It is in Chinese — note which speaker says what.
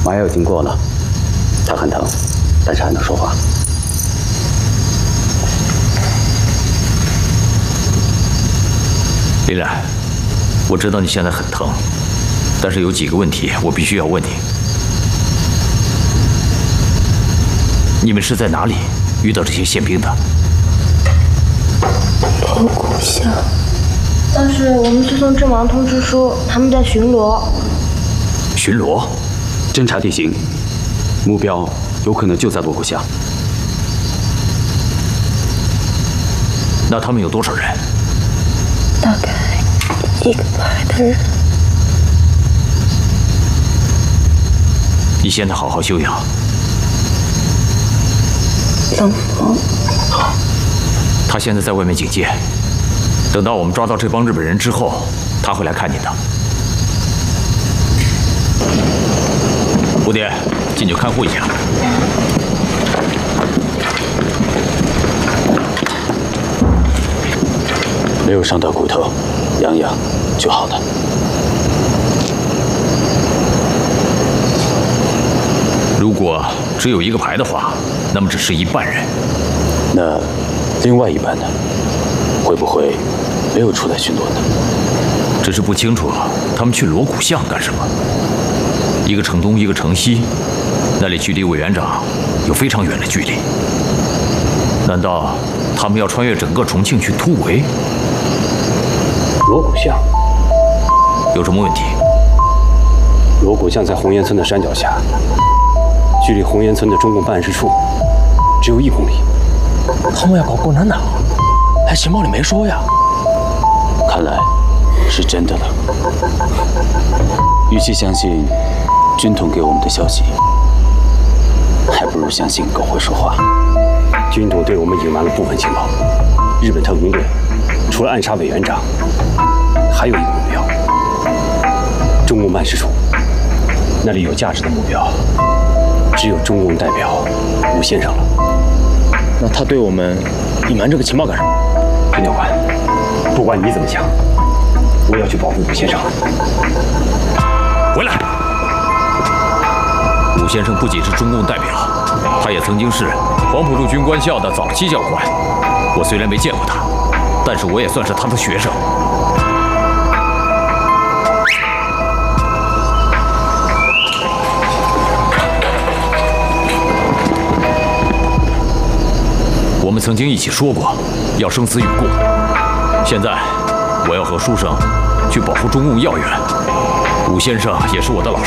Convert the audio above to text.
Speaker 1: 麻药已经过了，他很疼，但是还能说话。
Speaker 2: 林冉，我知道你现在很疼，但是有几个问题我必须要问你。你们是在哪里遇到这些宪兵的？
Speaker 3: 锣鼓巷。
Speaker 4: 但是我们是从阵亡通知书，他们在巡逻。
Speaker 2: 巡逻？
Speaker 1: 侦查地形，目标有可能就在锣鼓巷。
Speaker 2: 那他们有多少人？
Speaker 3: 大概1个排的人。
Speaker 2: 你现在好好休养。
Speaker 3: 冷风。
Speaker 2: 他现在在外面警戒，等到我们抓到这帮日本人之后，他会来看你的。蝴蝶，进去看护一下。
Speaker 1: 没有伤到骨头，养养就好了。
Speaker 2: 如果只有1个排的话，那么只是1半人。
Speaker 1: 那另外1半呢？会不会没有出来巡逻呢？
Speaker 2: 只是不清楚他们去锣鼓巷干什么。一个城东，一个城西，那里距离委员长有非常远的距离。难道他们要穿越整个重庆去突围？
Speaker 1: 锣鼓巷
Speaker 2: 有什么问题？
Speaker 1: 锣鼓巷在红岩村的山脚下，距离红岩村的中共办事处只有1公里。
Speaker 5: 他们要搞共产党，还情报里没说呀。
Speaker 1: 看来是真的了。与其相信军统给我们的消息，还不如相信狗会说话。军统对我们隐瞒了部分情报。日本特工队除了暗杀委员长，还有一个目标——中共办事处。那里有价值的目标，只有中共代表吴先生了。
Speaker 5: 那他对我们隐瞒这个情报干什么？
Speaker 1: 陈教官，不管你怎么想，我要去保护吴先生。
Speaker 2: 回来！吴先生不仅是中共代表，他也曾经是黄埔陆军官校的早期教官。我虽然没见过他，但是我也算是他的学生。我们曾经一起说过要生死与共。现在我要和书生去保护中共要员。吴先生也是我的老师。